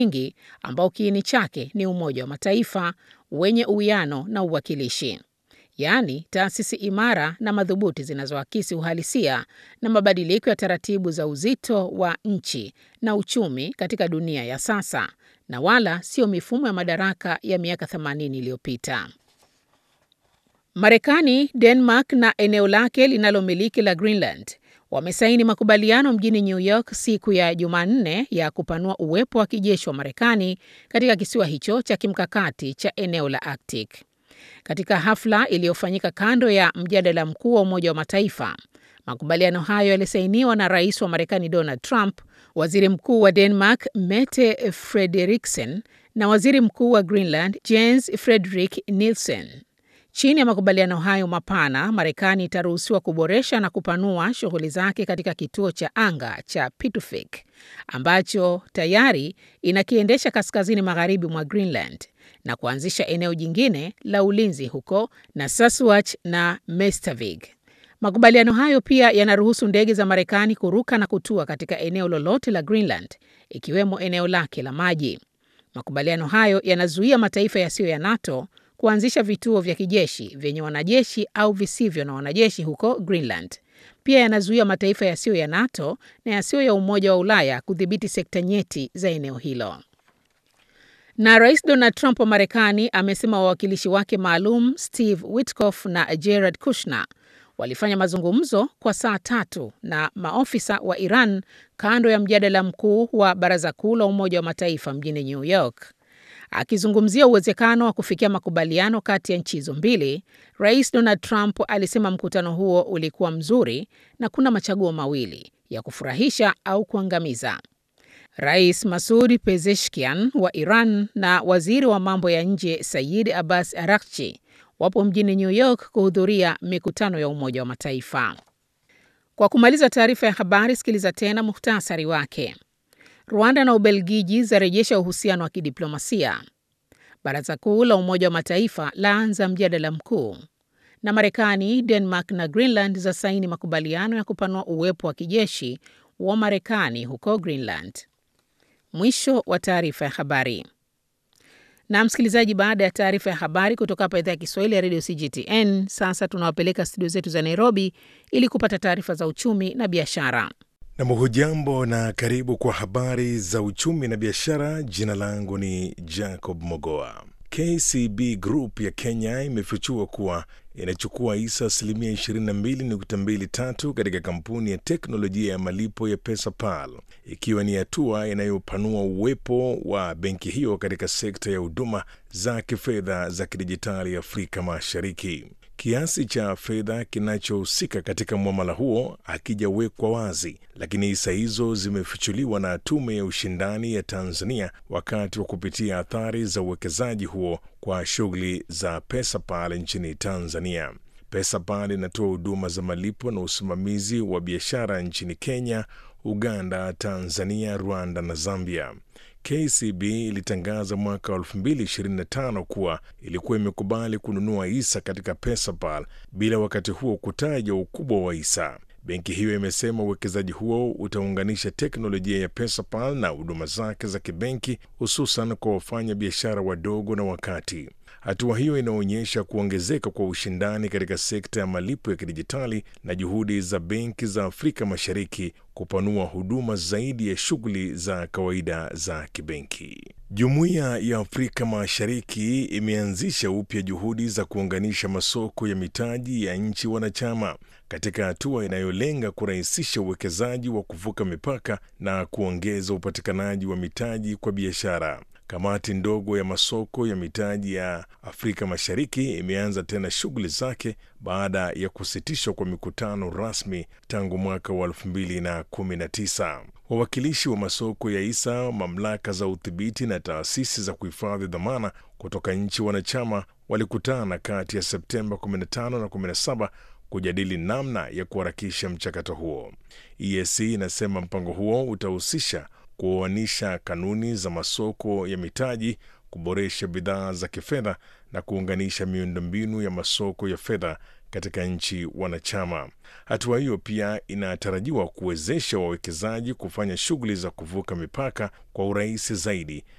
nyingi ambao kiini chake ni Umoja wa Mataifa wenye uwiano na uwakilishi, yaani taasisi imara na madhubuti zinazoakisi uhalisia na mabadiliko ya taratibu za uzito wa nchi na uchumi katika dunia ya sasa, na wala sio mifumo ya madaraka ya miaka 80 iliyopita. Marekani, Denmark na eneo lake linalomiliki la Greenland wamesaini makubaliano mjini New York siku ya Jumanne ya kupanua uwepo wa kijeshi wa Marekani katika kisiwa hicho cha kimkakati cha eneo la Arctic. Katika hafla iliyofanyika kando ya mjadala mkuu wa Umoja wa Mataifa, makubaliano hayo yalisainiwa na Rais wa Marekani Donald Trump, Waziri Mkuu wa Denmark Mette Frederiksen na Waziri Mkuu wa Greenland Jens Frederik Nielsen. Chini ya makubaliano hayo mapana, Marekani itaruhusiwa kuboresha na kupanua shughuli zake katika kituo cha anga cha Pitufik ambacho tayari inakiendesha kaskazini magharibi mwa Greenland na kuanzisha eneo jingine la ulinzi huko Narsarsuaq na Metstavig. Makubaliano hayo pia yanaruhusu ndege za Marekani kuruka na kutua katika eneo lolote la Greenland, ikiwemo eneo lake la maji. Makubaliano hayo yanazuia mataifa yasiyo ya NATO kuanzisha vituo vya kijeshi vyenye wanajeshi au visivyo na wanajeshi huko Greenland. Pia yanazuia mataifa yasiyo ya NATO na yasiyo ya Umoja wa Ulaya kudhibiti sekta nyeti za eneo hilo. Na Rais Donald Trump wa Marekani amesema wawakilishi wake maalum Steve Witkoff na Jared Kushner walifanya mazungumzo kwa saa 3 na maofisa wa Iran kando ya mjadala mkuu wa Baraza Kuu la Umoja wa Mataifa mjini New York. Akizungumzia uwezekano wa kufikia makubaliano kati ya nchi hizo mbili, Rais Donald Trump alisema mkutano huo ulikuwa mzuri na kuna machaguo mawili, ya kufurahisha au kuangamiza. Rais Masoud Pezeshkian wa Iran na waziri wa mambo ya nje Said Abbas Araghchi wapo mjini New York kuhudhuria mikutano ya Umoja wa Mataifa. Kwa kumaliza taarifa ya habari, sikiliza tena muhtasari wake. Rwanda na Ubelgiji zarejesha uhusiano wa kidiplomasia. Baraza Kuu la Umoja wa Mataifa laanza mjadala mkuu. Na Marekani, Denmark na Greenland zasaini makubaliano ya kupanua uwepo wa kijeshi wa Marekani huko Greenland. Mwisho wa taarifa ya habari. Na msikilizaji, baada ya taarifa ya habari kutoka hapa idhaa ya Kiswahili ya Radio CGTN, sasa tunawapeleka studio zetu za Nairobi ili kupata taarifa za uchumi na biashara. Na hujambo na karibu kwa habari za uchumi na biashara. Jina langu ni Jacob Mogoa. KCB Group ya Kenya imefichua kuwa inachukua hisa 22.23% katika kampuni ya teknolojia ya malipo ya PesaPal, ikiwa ni hatua inayopanua uwepo wa benki hiyo katika sekta ya huduma za kifedha za kidijitali Afrika Mashariki. Kiasi cha fedha kinachohusika katika muamala huo hakijawekwa wazi, lakini hisa hizo zimefichuliwa na Tume ya Ushindani ya Tanzania wakati wa kupitia athari za uwekezaji huo kwa shughuli za PesaPal nchini Tanzania. PesaPal inatoa huduma za malipo na usimamizi wa biashara nchini Kenya, Uganda, Tanzania, Rwanda na Zambia. KCB ilitangaza mwaka 2025 kuwa ilikuwa imekubali kununua hisa katika PesaPal bila wakati huo kutaja ukubwa wa hisa. Benki hiyo imesema uwekezaji huo utaunganisha teknolojia ya PesaPal na huduma zake za kibenki, hususan kwa wafanya biashara wadogo na wakati. Hatua hiyo inaonyesha kuongezeka kwa ushindani katika sekta ya malipo ya kidijitali na juhudi za benki za Afrika Mashariki kupanua huduma zaidi ya shughuli za kawaida za kibenki. Jumuiya ya Afrika Mashariki imeanzisha upya juhudi za kuunganisha masoko ya mitaji ya nchi wanachama katika hatua inayolenga kurahisisha uwekezaji wa kuvuka mipaka na kuongeza upatikanaji wa mitaji kwa biashara. Kamati ndogo ya masoko ya mitaji ya Afrika Mashariki imeanza tena shughuli zake baada ya kusitishwa kwa mikutano rasmi tangu mwaka wa 2019. Wawakilishi wa masoko ya hisa, mamlaka za udhibiti na taasisi za kuhifadhi dhamana kutoka nchi wanachama walikutana kati ya Septemba 15 na 17 kujadili namna ya kuharakisha mchakato huo. EAC inasema mpango huo utahusisha kuoanisha kanuni za masoko ya mitaji, kuboresha bidhaa za kifedha na kuunganisha miundombinu ya masoko ya fedha katika nchi wanachama. Hatua hiyo pia inatarajiwa kuwezesha wawekezaji kufanya shughuli za kuvuka mipaka kwa urahisi zaidi